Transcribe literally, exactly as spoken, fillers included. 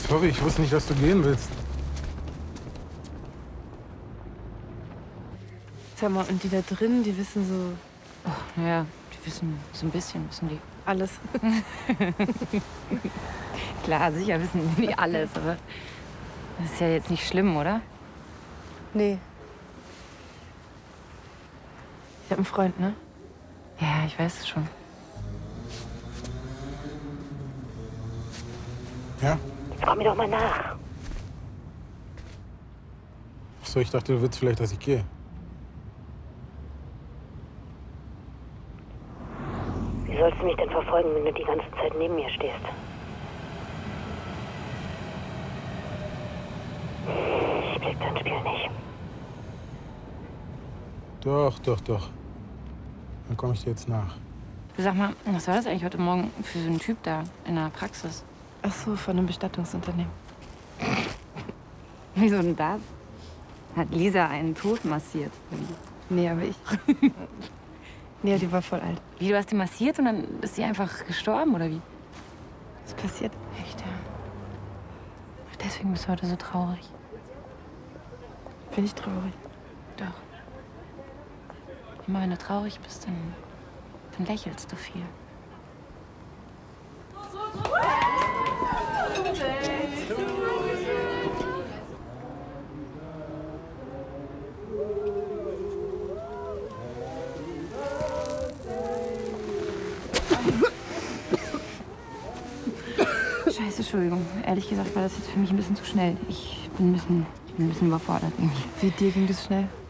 Sorry, ich wusste nicht, dass du gehen willst. Sag mal, und die da drin, die wissen so... Oh, ja, die wissen so ein bisschen, wissen die. Alles. Klar, sicher wissen die alles, aber das ist ja jetzt nicht schlimm, oder? Nee. Ich hab einen Freund, ne? Ja, ich weiß es schon. Ja? Komm mir doch mal nach. Ach so, ich dachte, du willst vielleicht, dass ich gehe. Wie sollst du mich denn verfolgen, wenn du die ganze Zeit neben mir stehst? Ich blick dein Spiel nicht. Doch, doch, doch. Dann komme ich dir jetzt nach. Du, sag mal, was war das eigentlich heute Morgen für so ein Typ da in der Praxis? Ach so, von einem Bestattungsunternehmen. Wieso denn das? Hat Lisa einen Tod massiert? Nee, aber ich... Nee, die war voll alt. Wie, du hast die massiert und dann ist sie einfach gestorben, oder wie? Was passiert? Echt, ja. Ach, deswegen bist du heute so traurig. Bin ich traurig? Doch. Immer wenn du traurig bist, dann, dann lächelst du viel. Scheiße, Entschuldigung. Ehrlich gesagt war das jetzt für mich ein bisschen zu schnell. Ich bin ein bisschen, ich bin ein bisschen überfordert irgendwie. Wie, dir ging das schnell?